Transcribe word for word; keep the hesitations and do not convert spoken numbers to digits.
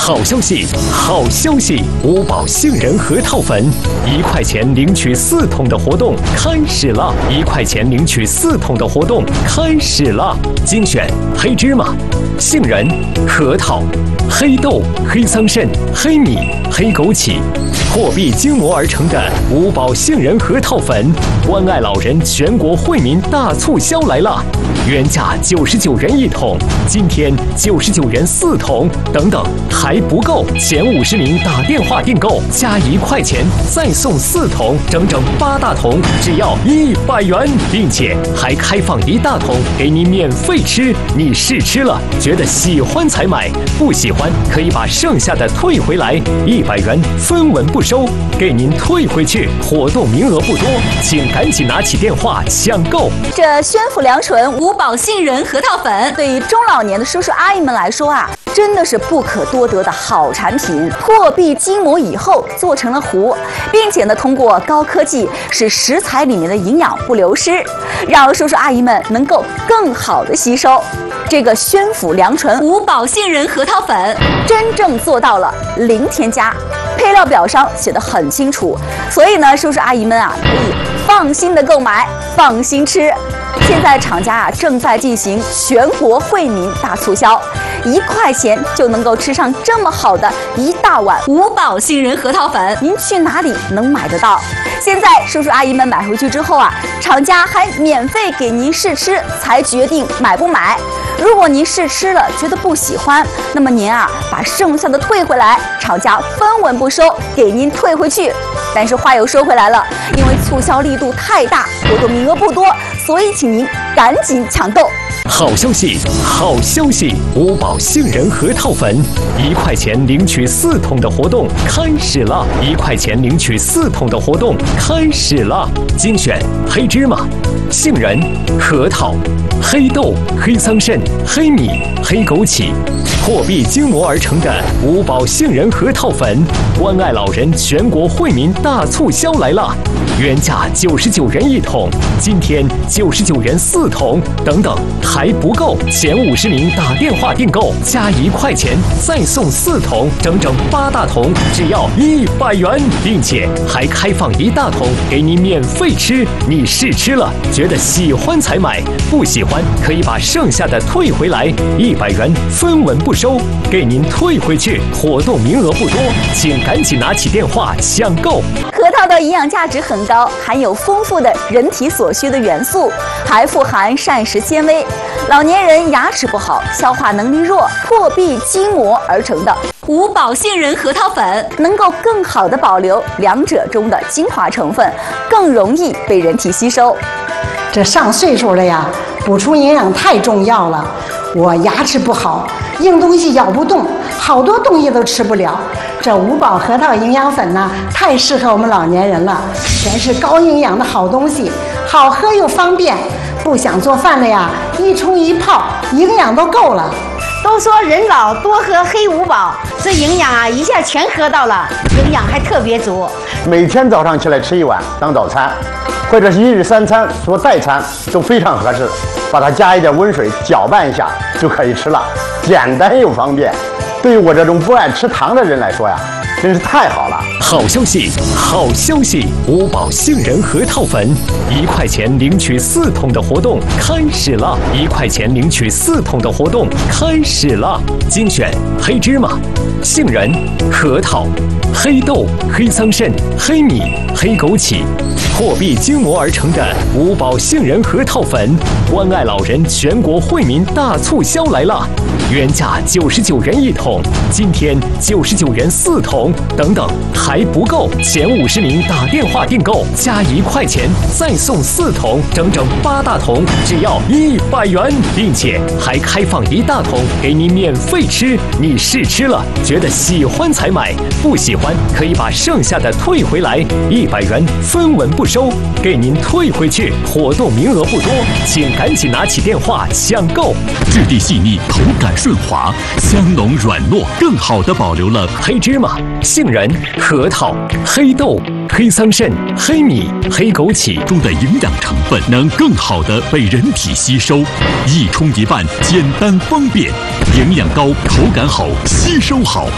好消息，好消息！五宝杏仁核桃粉，一块钱领取四桶的活动开始了！一块钱领取四桶的活动开始了！精选黑芝麻、杏仁、核桃、黑豆、黑桑葚、黑米、黑枸杞，货币精磨而成的五宝杏仁核桃粉，关爱老人全国惠民大促销来了！原价九十九元一桶，今天九十九元四桶，等等还不够，前五十名打电话订购加一块钱再送四桶，整整八大桶，只要一百元，并且还开放一大桶给您免费吃。你试吃了，觉得喜欢才买，不喜欢可以把剩下的退回来，一百元分文不收，给您退回去。活动名额不多，请赶紧拿起电话抢购。 这宣府良醇五宝杏仁核桃粉，对于中老年的叔叔阿姨们来说啊，真的是不可多得的好产品。破壁筋膜以后做成了糊，并且呢，通过高科技使食材里面的营养不流失，让叔叔阿姨们能够更好的吸收。这个宣府良醇五宝杏仁核桃粉真正做到了零添加，配料表上写得很清楚，所以呢，叔叔阿姨们啊可以放心的购买，放心吃。现在厂家啊正在进行全国惠民大促销，一块钱就能够吃上这么好的一大碗五宝杏仁核桃粉，您去哪里能买得到？现在叔叔阿姨们买回去之后啊，厂家还免费给您试吃，才决定买不买。如果您试吃了觉得不喜欢，那么您啊把剩下的退回来，厂家分文不收，给您退回去。但是话又说回来了，因为促销力度太大，活动名额不多，所以请您赶紧抢购。 好消息，好消息！五宝杏仁核桃粉，一块钱领取四桶的活动开始了！一块钱领取四桶的活动开始了！精选黑芝麻、杏仁、核桃、黑豆、黑桑葚、黑米、黑枸杞，货币精磨而成的五宝杏仁核桃粉，关爱老人全国惠民大促销来了！原价九十九元一桶，今天九十九元四桶，等等还不够，前五十名打电话订购加一块钱再送四桶，整整八大桶，只要一百元，并且还开放一大桶给您免费吃。你试吃了，觉得喜欢才买，不喜欢可以把剩下的退回来，一百元分文不收，给您退回去。活动名额不多，请赶紧拿起电话抢购。 核桃的营养价值很高，含有丰富的人体所需的元素，还富含膳食纤维。老年人牙齿不好、消化能力弱、破壁筋膜而成的五宝杏仁核桃粉，能够更好的保留两者中的精华成分，更容易被人体吸收。 这上岁数了呀，补充营养太重要了。我牙齿不好，硬东西咬不动，好多东西都吃不了。这五宝核桃营养粉呢，太适合我们老年人了，全是高营养的好东西，好喝又方便。不想做饭了呀，一冲一泡，营养都够了。 都说人老多喝黑五宝，这营养啊一下全喝到了，营养还特别足。 每天早上起来吃一碗当早餐，或者是一日三餐做代餐都非常合适，把它加一点温水搅拌一下就可以吃了，简单又方便。对于我这种不爱吃糖的人来说呀，真是太好了！ 好消息，好消息！五宝杏仁核桃粉，一块钱领取四桶的活动开始了！一块钱领取四桶的活动开始了！精选黑芝麻、杏仁、核桃、黑豆、黑桑葚、黑米、黑枸杞，货币精磨而成的五宝杏仁核桃粉，关爱老人全国惠民大促销来了！原价九十九元一桶，今天九十九元四桶，等等还不够，前五十名打电话订购加一块钱再送四桶，整整八大桶，只要一百元，并且还开放一大桶给您免费吃。你试吃了，觉得喜欢才买，不喜欢可以把剩下的退回来，一百元分文不收，给您退回去。活动名额不多，请赶紧拿起电话抢购。 质地细腻，口感顺滑，香浓软糯，更好地保留了黑芝麻、杏仁、核桃、黑豆、黑桑葚、黑米、黑枸杞中的营养成分，能更好地被人体吸收。一冲一拌，简单方便，营养高，口感好，吸收好。